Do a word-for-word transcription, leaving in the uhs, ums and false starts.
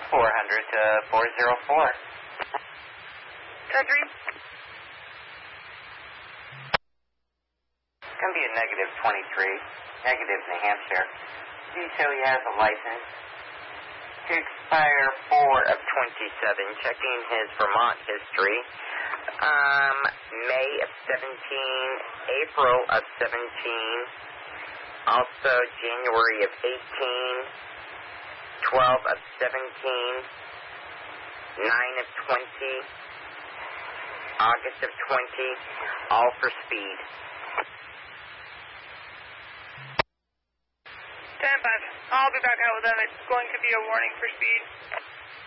four hundred to four zero four. Country? It's going to be a negative twenty-three. Negative New Hampshire. Do you show he has a license? To expire four of twenty-seven. Checking his Vermont history. Um, May of seventeen. April of seventeen. Also January of eighteen. twelve of seventeen. nine of twenty. August of twenty. All for speed. ten five. I'll be back out with them. It's going to be a warning for speed.